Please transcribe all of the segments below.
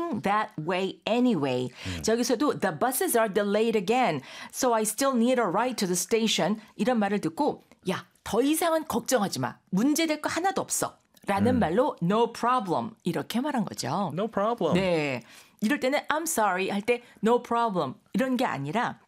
heading that way anyway. 저기서도 the buses are delayed again. So I still need a ride to the station. 이런 말을 듣고 야, 더 이상은 걱정하지 마. 문제될 거 하나도 없어. 라는 말로 no problem 이렇게 말한 거죠. No problem. 네. 이럴 때는 I'm sorry 할 때 no problem 이런 게 아니라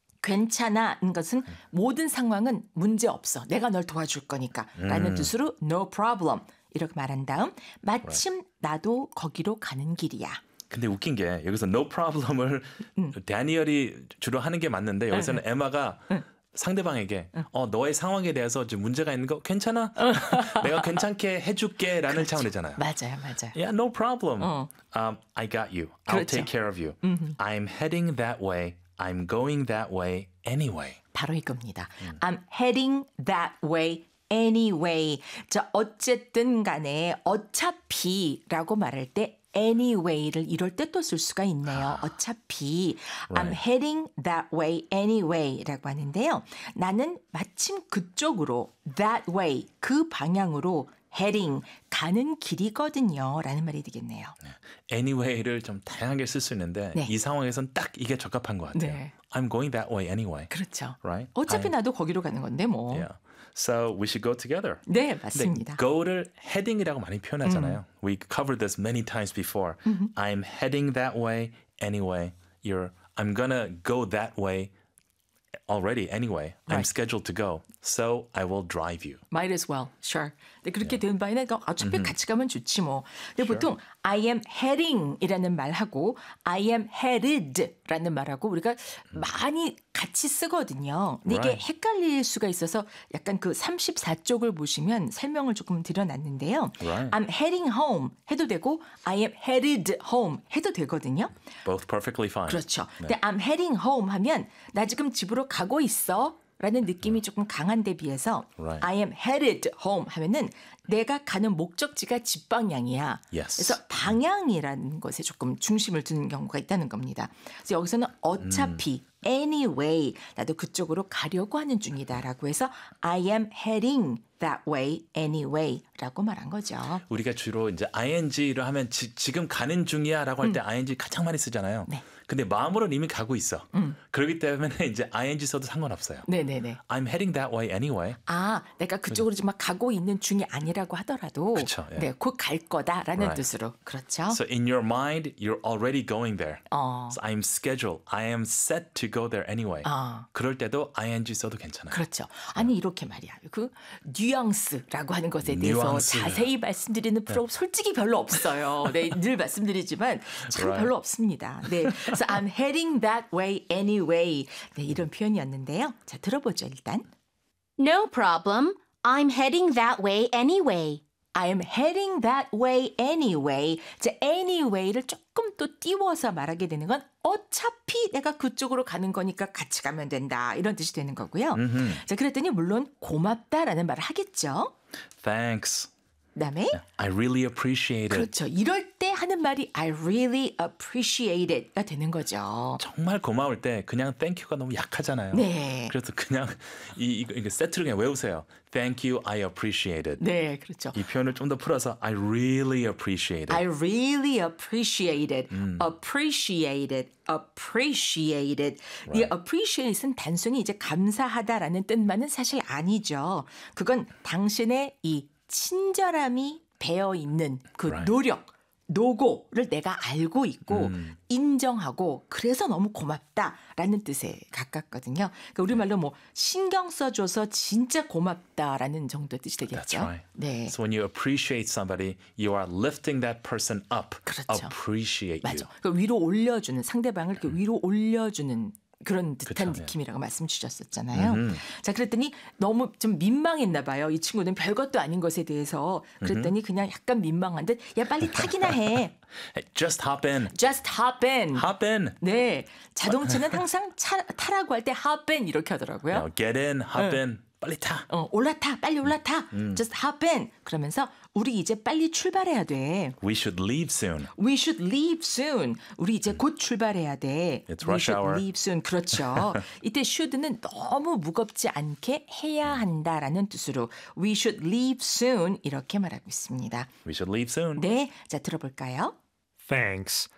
괜찮아인 것은 모든 상황은 문제 없어. 내가 널 도와줄 거니까. 라는 뜻으로 no problem 이렇게 말한 다음 마침 나도 거기로 가는 길이야. 근데 웃긴 게 여기서 no problem을 다니엘이 주로 하는 게 맞는데 여기서는 에마가 상대방에게 너의 상황에 대해서 좀 문제가 있는 거 괜찮아? 내가 괜찮게 해줄게 라는 그렇죠. 차원이잖아요. 맞아요. Yeah, no problem. I got you. I'll 그렇죠. take care of you. I'm heading that way. I'm going that way anyway. 바로 이겁니다. I'm heading that way anyway. 자, 어쨌든 간에 어차피라고 말할 때 anyway를 이럴 때 또 쓸 수가 있네요. 어차피 I'm heading that way anyway라고 하는데요. 나는 마침 그쪽으로 that way 그 방향으로 heading 가는 길이거든요. 라는 말이 되겠네요. Anyway를 좀 다양하게 쓸 수 있는데 네. 이 상황에선 딱 이게 적합한 것 같아요. 네. I'm going that way anyway. 그렇죠. Right? 어차피 나도 거기로 가는 건데 뭐. Yeah. So we should go together. 네, 근데 맞습니다. go를 heading이라고 많이 표현하잖아요. We covered this many times before. I'm heading that way anyway. I'm gonna go that way already anyway. I'm Right. scheduled to go. So I will drive you. Might as well, sure. 근데 그렇게 된 바에는 어차피 같이 가면 좋지 뭐. 근데 보통 I am heading이라는 말하고 I am headed라는 말하고 우리가 많이 같이 쓰거든요. 근데 이게 Right. 헷갈릴 수가 있어서 약간 그 34쪽을 보시면 설명을 조금 드려놨는데요. Right. I'm heading home 해도 되고 I am headed home 해도 되거든요. Both perfectly fine. 그렇죠. 근데 I'm heading home 하면 나 지금 집으로 가고 있어. 라는 느낌이 조금 강한 데 비해서 Right. I am headed home 하면은 내가 가는 목적지가 집 방향이야. Yes. 그래서 방향이라는 것에 조금 중심을 두는 경우가 있다는 겁니다. 그래서 여기서는 어차피 anyway 나도 그쪽으로 가려고 하는 중이다라고 해서 I am heading that way anyway라고 말한 거죠. 우리가 주로 이제 ing를 하면 지금 가는 중이야라고 할 때 ing 가장 많이 쓰잖아요. 네. 근데 마음으로는 이미 가고 있어. 그렇기 때문에 이제 ing 써도 상관없어요. 네네네. I'm heading that way anyway. 아, 내가 그쪽으로 지금 막 가고 있는 중이 아니라고 하더라도 그쵸, 예. 네, 곧 갈 거다라는 Right. 뜻으로. 그렇죠. So in your mind, you're already going there. 어. So I'm scheduled. I am set to go there anyway. 그럴 때도 ing 써도 괜찮아요. 그렇죠. 아니 이렇게 말이야. 그 뉘앙스라고 하는 것에 대해서 뉘앙스. 자세히 말씀드리는 프로 솔직히 별로 없어요. 네, 늘 말씀드리지만 참 Right. 별로 없습니다. 네, 그래서 I'm heading that way anyway. 네, 이런 표현이었는데요. 자, 들어보죠 일단. No problem. I'm heading that way anyway. I'm heading that way anyway. 자, anyway를 조금 또 띄워서 말하게 되는 건 어차피 내가 그쪽으로 가는 거니까 같이 가면 된다. 이런 뜻이 되는 거고요. 자, 그랬더니 물론 고맙다라는 말을 하겠죠. Thanks. 그다음에 I really appreciate it. 그렇죠. 이럴 때 하는 말이 I really appreciate it가 되는 거죠. 정말 고마울 때 그냥 thank you가 너무 약하잖아요. 네. 그래서 그냥 이거 세트를 그냥 외우세요. Thank you, I appreciate it. 네, 그렇죠. 이 표현을 좀 더 풀어서 I really appreciate it. I really appreciate it. appreciate it. appreciate it. 이 appreciate은 단순히 이제 감사하다라는 뜻만은 사실 아니죠. 그건 당신의 이 친절함이 배어 있는 그 Right. 노력, 노고를 내가 알고 있고 인정하고 그래서 너무 고맙다라는 뜻에 가깝거든요. 그러니까 우리말로 뭐 신경 써줘서 진짜 고맙다라는 정도의 뜻이 되겠죠. That's right. 네, So when you appreciate somebody, you are lifting that person up. 그렇죠. Appreciate 맞아. you. 그 위로 올려주는 상대방을 이렇게 위로 올려주는 그런 듯한 그쵸, 예. 느낌이라고 말씀 주셨었잖아요. 자, 그랬더니 너무 좀 민망했나 봐요. 이 친구는 별것도 아닌 것에 대해서. 그랬더니 그냥 약간 민망한 듯, 야, 빨리 타기나 해. Hey, just hop in. Just hop in. Hop in. 네. 자동차는 항상 타라고 할 때 hop in 이렇게 하더라고요. No, get in, hop in. 빨리 타. 올라타, 빨리 올라타. Just hop in. 그러면서 우리 이제 빨리 출발해야 돼. We should leave soon. We should leave soon. 우리 이제 곧 출발해야 돼. It's We rush should hour. leave soon. 그렇죠. 이때 should는 너무 무겁지 않게 해야 한다라는 뜻으로 We should leave soon 이렇게 말하고 있습니다. We should leave soon. 네, 자 들어볼까요? Thanks.